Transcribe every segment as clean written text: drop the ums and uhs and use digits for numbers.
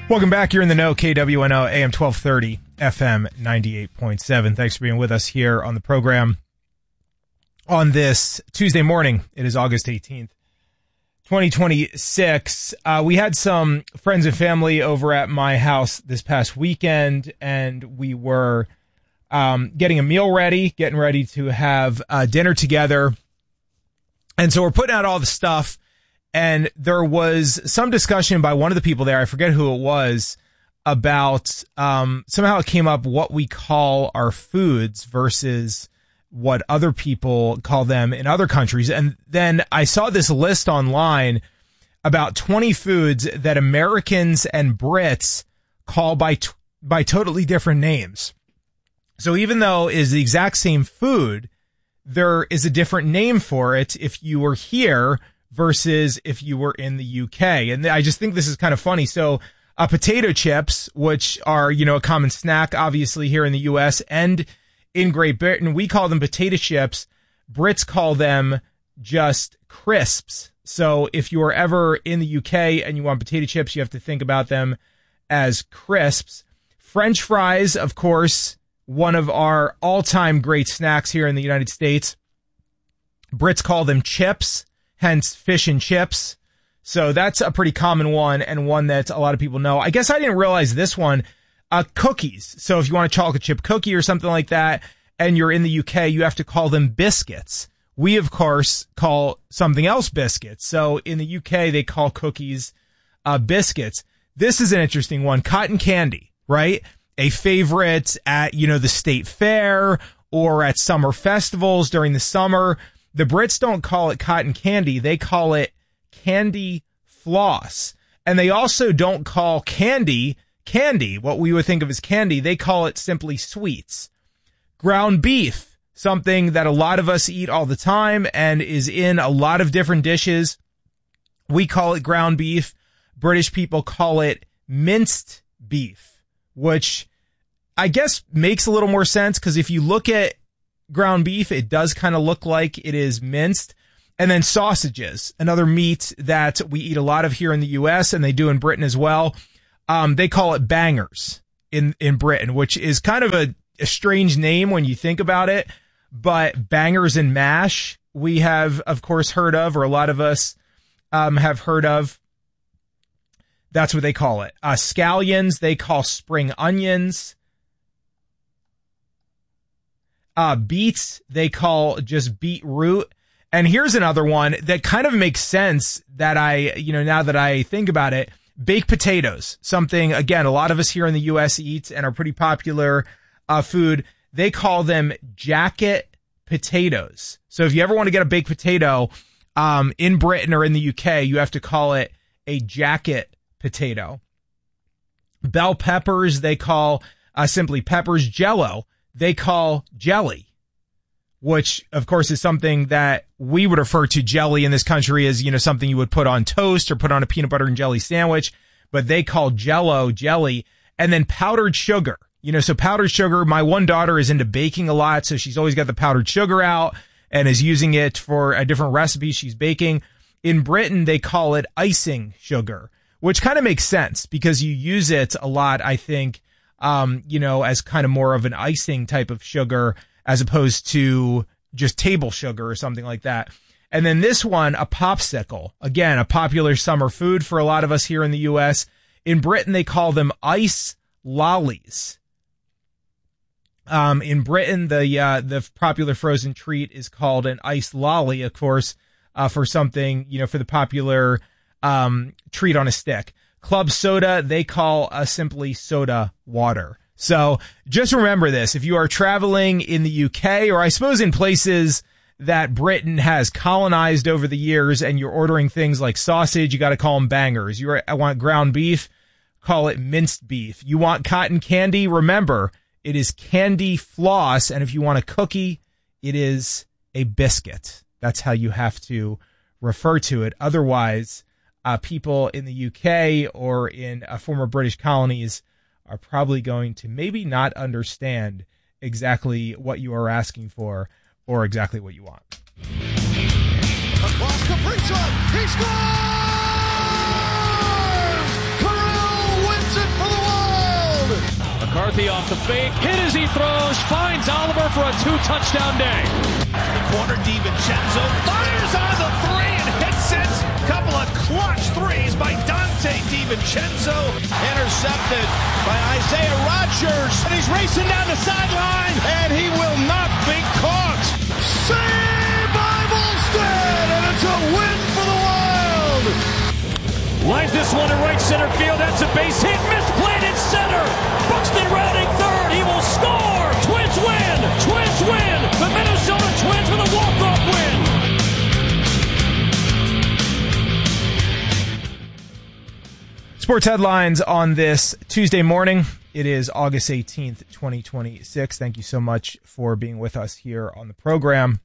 Welcome back. You're in the know. KWNO AM 1230 FM 98.7. Thanks for being with us here on the program on this Tuesday morning. It is August 18th, 2026. We had some friends and family over at my house this past weekend, and we were getting a meal ready, getting ready to have dinner together. And so we're putting out all the stuff. And there was some discussion by one of the people there, I forget who it was, about somehow it came up what we call our foods versus what other people call them in other countries. And then I saw this list online about 20 foods that Americans and Brits call by totally different names. So even though it is the exact same food, there is a different name for it if you were here versus if you were in the UK. And I just think this is kind of funny. So potato chips, which are, a common snack, obviously here in the US and in Great Britain, we call them potato chips. Brits call them just crisps. So if you are ever in the UK and you want potato chips, you have to think about them as crisps. French fries, of course, one of our all-time great snacks here in the United States. Brits call them chips, hence fish and chips. So that's a pretty common one and one that a lot of people know. I guess I didn't realize this one. Cookies. So if you want a chocolate chip cookie or something like that, and you're in the UK, you have to call them biscuits. We, of course, call something else biscuits. So in the UK, they call cookies biscuits. This is an interesting one. Cotton candy, right? A favorite at, the state fair or at summer festivals during the summer. The Brits don't call it cotton candy. They call it candy floss. And they also don't call candy, what we would think of as candy. They call it simply sweets. Ground beef, something that a lot of us eat all the time and is in a lot of different dishes. We call it ground beef. British people call it minced beef, which I guess makes a little more sense because if you look at ground beef, it does kind of look like it is minced. And then sausages, another meat that we eat a lot of here in the U.S. and they do in Britain as well. They call it bangers in Britain, which is kind of a strange name when you think about it. But bangers and mash, we have, of course, heard of, or a lot of us have heard of. That's what they call it. Scallions, they call spring onions. Beets, they call just beetroot. And here's another one that kind of makes sense that now that I think about it. Baked potatoes, something, again, a lot of us here in the U.S. eat and are pretty popular food. They call them jacket potatoes. So if you ever want to get a baked potato in Britain or in the UK, you have to call it a jacket potato. Bell peppers, they call simply peppers. Jello, they call jelly, which, of course, is something that we would refer to jelly in this country as, something you would put on toast or put on a peanut butter and jelly sandwich, but they call Jello jelly. And then powdered sugar, so powdered sugar, my one daughter is into baking a lot, so she's always got the powdered sugar out and is using it for a different recipe she's baking. In Britain, they call it icing sugar, which kind of makes sense because you use it a lot, I think, as kind of more of an icing type of sugar as opposed to just table sugar or something like that. And then this one, a popsicle. Again, a popular summer food for a lot of us here in the U.S. In Britain, they call them ice lollies. In Britain, the popular frozen treat is called an ice lolly, of course, for something, for the popular treat on a stick. Club soda, they call simply soda water. So just remember this. If you are traveling in the UK, or I suppose in places that Britain has colonized over the years, and you're ordering things like sausage, you got to call them bangers. I want ground beef, call it minced beef. You want cotton candy, remember, it is candy floss. And if you want a cookie, it is a biscuit. That's how you have to refer to it. Otherwise, people in the UK or in former British colonies are probably going to maybe not understand exactly what you are asking for or exactly what you want. Across Kaprizov, he scores! Kirill Winton McCarthy off the fake, hit as he throws, finds Oliver for a 2-touchdown day. The corner, DiVincenzo fires on the three and hits it. Couple of clutch threes by Dante DiVincenzo. Intercepted by Isaiah Rodgers. And he's racing down the sideline, and he will not be caught. Saved by Volstead, and it's a win for the Wild. Lines this one to right center field. That's a base hit. Misplayed in center. Buxton rounding third. He will score. Twins win. Twins win. The Minnesota Twins with a walk-off win. Sports headlines on this Tuesday morning. It is August 18th, 2026. Thank you so much for being with us here on the program.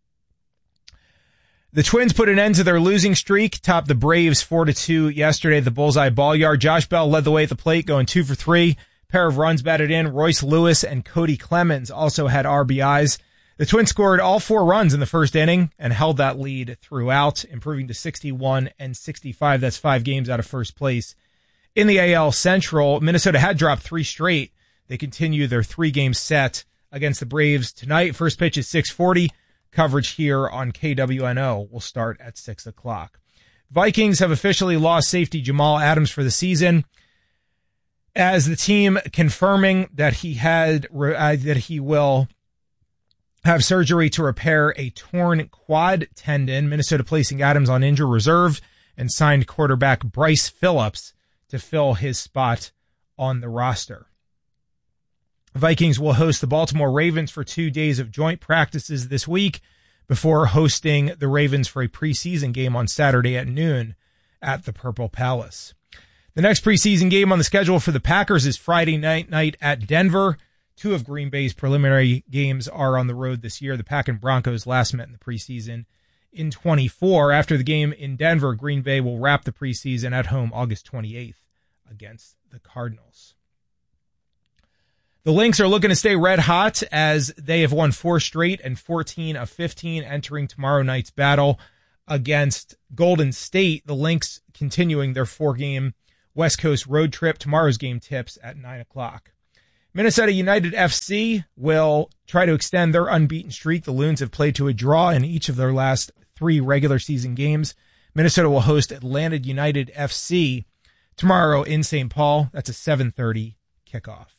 The Twins put an end to their losing streak, topped the Braves 4-2 yesterday at the Bullseye Ball Yard. Josh Bell led the way at the plate, going 2 for 3. Pair of runs batted in. Royce Lewis and Cody Clemens also had RBIs. The Twins scored all 4 runs in the first inning and held that lead throughout, improving to 61 and 65. That's 5 games out of first place. In the AL Central, Minnesota had dropped 3 straight. They continue their 3-game set against the Braves tonight. First pitch is 6:40. Coverage here on KWNO will start at 6 o'clock. Vikings have officially lost safety Jamal Adams for the season, as the team confirming that he will have surgery to repair a torn quad tendon. Minnesota placing Adams on injured reserve and signed quarterback Bryce Phillips to fill his spot on the roster. Vikings will host the Baltimore Ravens for 2 days of joint practices this week before hosting the Ravens for a preseason game on Saturday at noon at the Purple Palace. The next preseason game on the schedule for the Packers is Friday night at Denver. 2 of Green Bay's preliminary games are on the road this year. The Pack and Broncos last met in the preseason in 24. After the game in Denver, Green Bay will wrap the preseason at home August 28th against the Cardinals. The Lynx are looking to stay red hot as they have won 4 straight and 14 of 15 entering tomorrow night's battle against Golden State. The Lynx continuing their 4-game West Coast road trip. Tomorrow's game tips at 9 o'clock. Minnesota United FC will try to extend their unbeaten streak. The Loons have played to a draw in each of their last 3 regular season games. Minnesota will host Atlanta United FC tomorrow in St. Paul. That's a 7:30 kickoff.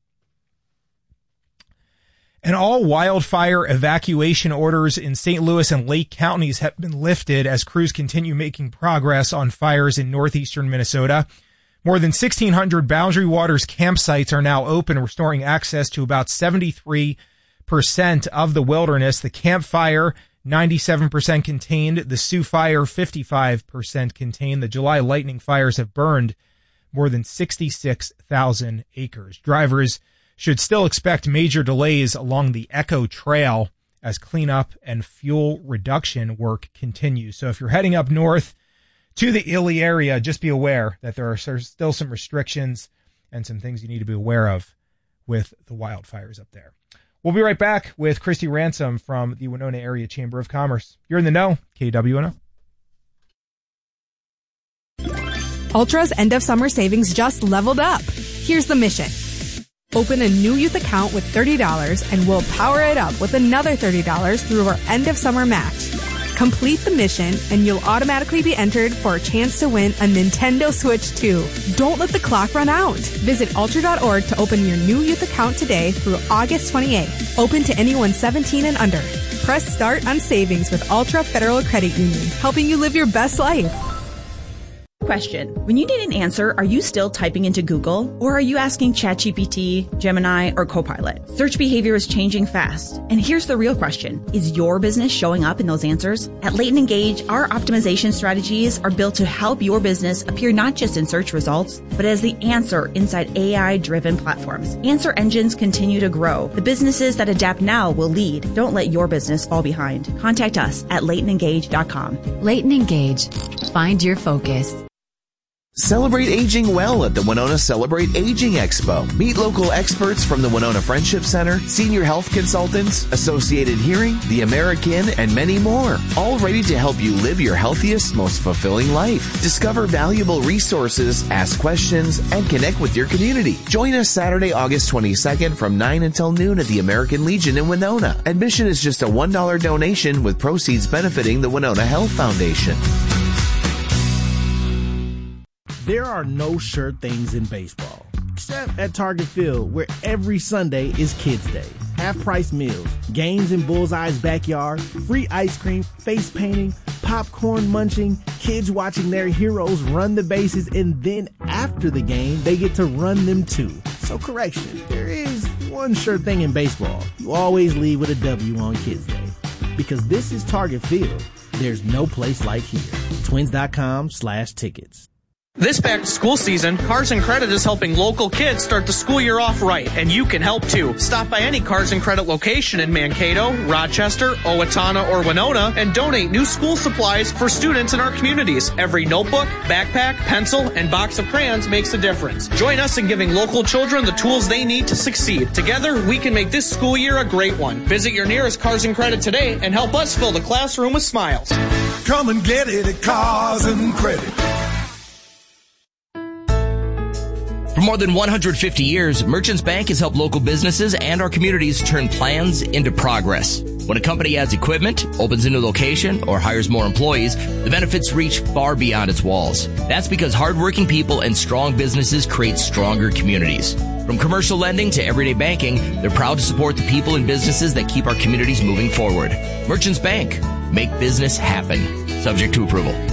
And all wildfire evacuation orders in St. Louis and Lake counties have been lifted as crews continue making progress on fires in northeastern Minnesota. More than 1,600 Boundary Waters campsites are now open, restoring access to about 73% of the wilderness. The Camp Fire, 97% contained. The Sioux Fire, 55% contained. The July lightning fires have burned more than 66,000 acres. Drivers should still expect major delays along the Echo Trail as cleanup and fuel reduction work continues. So if you're heading up north to the Ely area, just be aware that there are still some restrictions and some things you need to be aware of with the wildfires up there. We'll be right back with Christy Ransom from the Winona Area Chamber of Commerce. You're in the know, KWNO. Ultra's end of summer savings just leveled up. Here's the mission. Open a new youth account with $30 and we'll power it up with another $30 through our end of summer match. Complete the mission and you'll automatically be entered for a chance to win a Nintendo Switch 2. Don't let the clock run out. Visit Ultra.org to open your new youth account today through August 28th. Open to anyone 17 and under. Press start on savings with Ultra Federal Credit Union, helping you live your best life. Question. When you need an answer, are you still typing into Google? Or are you asking ChatGPT, Gemini, or Copilot? Search behavior is changing fast. And here's the real question. Is your business showing up in those answers? At Leighton Engage, our optimization strategies are built to help your business appear not just in search results, but as the answer inside AI-driven platforms. Answer engines continue to grow. The businesses that adapt now will lead. Don't let your business fall behind. Contact us at LeightonEngage.com. Leighton Engage. Find your focus. Celebrate aging well at the Winona Celebrate Aging Expo. Meet local experts from the Winona Friendship Center, senior health consultants, Associated Hearing, the American, and many more. All ready to help you live your healthiest, most fulfilling life. Discover valuable resources, ask questions, and connect with your community. Join us Saturday, August 22nd from 9 until noon at the American Legion in Winona. Admission is just a $1 donation with proceeds benefiting the Winona Health Foundation. There are no sure things in baseball, except at Target Field, where every Sunday is Kids Day. Half-price meals, games in Bullseye's backyard, free ice cream, face painting, popcorn munching, kids watching their heroes run the bases, and then after the game, they get to run them too. So correction, there is one sure thing in baseball. You always leave with a W on Kids Day. Because this is Target Field, there's no place like here. Twins.com/tickets. This back-to-school season, Cars and Credit is helping local kids start the school year off right, and you can help too. Stop by any Cars and Credit location in Mankato, Rochester, Owatonna, or Winona and donate new school supplies for students in our communities. Every notebook, backpack, pencil, and box of crayons makes a difference. Join us in giving local children the tools they need to succeed. Together, we can make this school year a great one. Visit your nearest Cars and Credit today and help us fill the classroom with smiles. Come and get it at Cars and Credit. For more than 150 years, Merchants Bank has helped local businesses and our communities turn plans into progress. When a company adds equipment, opens a new location, or hires more employees, the benefits reach far beyond its walls. That's because hardworking people and strong businesses create stronger communities. From commercial lending to everyday banking, they're proud to support the people and businesses that keep our communities moving forward. Merchants Bank. Make business happen. Subject to approval.